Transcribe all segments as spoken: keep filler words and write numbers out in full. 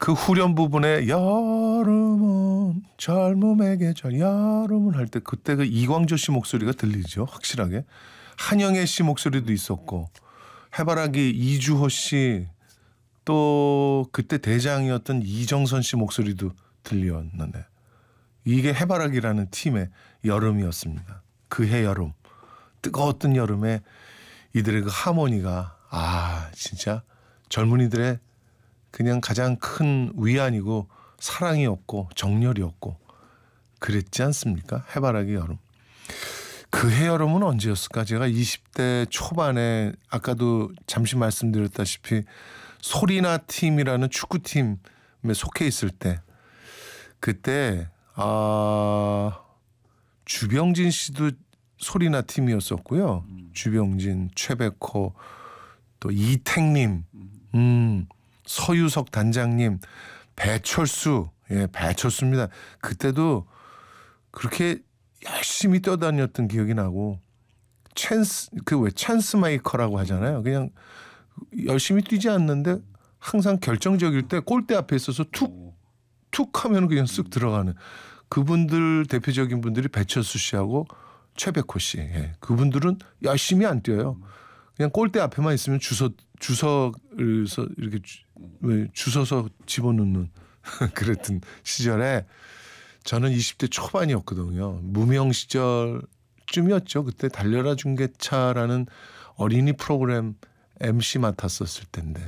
그 후렴 부분에 여름은 젊음의 계절 여름은 할 때 그때 그 이광조 씨 목소리가 들리죠. 확실하게. 한영애 씨 목소리도 있었고 해바라기 이주호 씨 또 그때 대장이었던 이정선 씨 목소리도 들렸는데 이게 해바라기라는 팀의 여름이었습니다. 그해 여름. 뜨거웠던 여름에 이들의 그 하모니가 아 진짜 젊은이들의 그냥 가장 큰 위안이고 사랑이었고 정열이었고 그랬지 않습니까? 해바라기 여름. 그해 여름은 언제였을까? 제가 이십 대 초반에 아까도 잠시 말씀드렸다시피 소리나 팀이라는 축구팀에 속해 있을 때 그때 아 주병진 씨도 소리나 팀이었었고요. 음. 주병진, 최백호, 또 이택님, 음, 서유석 단장님, 배철수, 예, 배철수입니다. 그때도 그렇게 열심히 뛰어다녔던 기억이 나고 찬스 그 왜 찬스 메이커라고 하잖아요. 그냥 열심히 뛰지 않는데 항상 결정적일 때 골대 앞에 있어서 툭 툭 하면 그냥 쓱 들어가는 그분들 대표적인 분들이 배철수 씨하고 최백호 씨. 예. 그분들은 열심히 안 뛰어요. 그냥 골대 앞에만 있으면 주서 주석을 이렇게 주, 왜 주서서 집어넣는 그랬던 시절에 저는 이십 대 초반이었거든요. 무명 시절쯤이었죠. 그때 달려라 중계차라는 어린이 프로그램 엠씨 맡았었을 텐데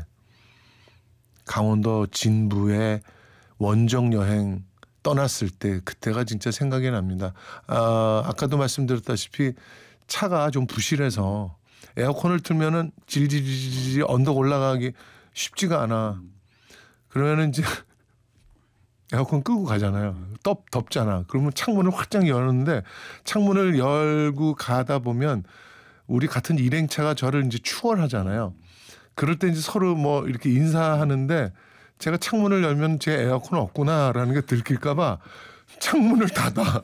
강원도 진부에 원정 여행 떠났을 때 그때가 진짜 생각이 납니다. 아, 아까도 말씀드렸다시피 차가 좀 부실해서 에어컨을 틀면은 질질질질 언덕 올라가기 쉽지가 않아. 그러면은 이제 에어컨 끄고 가잖아요. 덥, 덥잖아. 그러면 창문을 확장 여는데 창문을 열고 가다 보면 우리 같은 일행차가 저를 이제 추월하잖아요. 그럴 때 이제 서로 뭐 이렇게 인사하는데 제가 창문을 열면 제 에어컨 없구나라는 게 들킬까봐 창문을 닫아.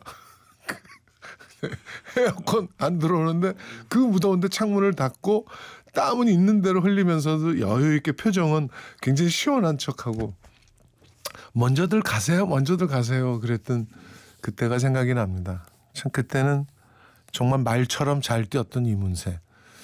에어컨 안 들어오는데 그 무더운데 창문을 닫고 땀은 있는 대로 흘리면서도 여유 있게 표정은 굉장히 시원한 척하고 먼저들 가세요, 먼저들 가세요. 그랬던 그때가 생각이 납니다. 참 그때는 정말 말처럼 잘 뛰었던 이문세.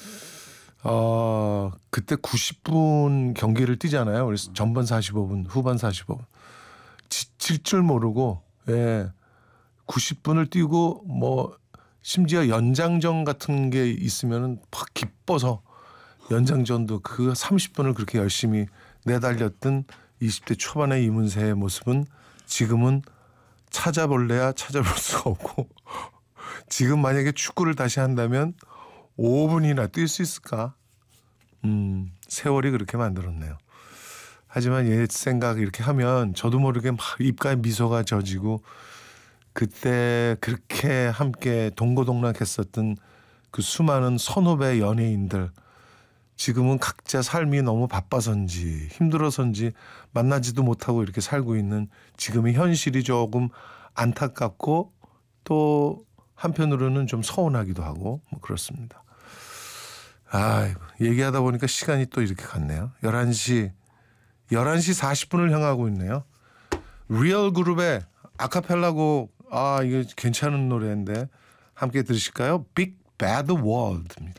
어, 그때 구십 분 경기를 뛰잖아요. 그래서 전반 사십오 분, 후반 사십오 분. 지칠 줄 모르고, 예. 구십 분을 뛰고, 뭐, 심지어 연장전 같은 게 있으면은 팍 기뻐서 연장전도 그 삼십 분을 그렇게 열심히 내달렸던 이십 대 초반의 이문세의 모습은 지금은 찾아볼래야 찾아볼 수가 없고, 지금 만약에 축구를 다시 한다면 오 분이나 뛸 수 있을까? 음, 세월이 그렇게 만들었네요. 하지만 옛 생각 이렇게 하면 저도 모르게 막 입가에 미소가 져지고 그때 그렇게 함께 동고동락했었던 그 수많은 선후배 연예인들 지금은 각자 삶이 너무 바빠서인지 힘들어서인지 만나지도 못하고 이렇게 살고 있는 지금의 현실이 조금 안타깝고 또 한편으로는 좀 서운하기도 하고 뭐 그렇습니다. 아, 얘기하다 보니까 시간이 또 이렇게 갔네요. 열한 시, 열한 시 사십 분을 향하고 있네요. 리얼 그룹의 아카펠라곡, 아, 이거 괜찮은 노래인데 함께 들으실까요? Big Bad World입니다.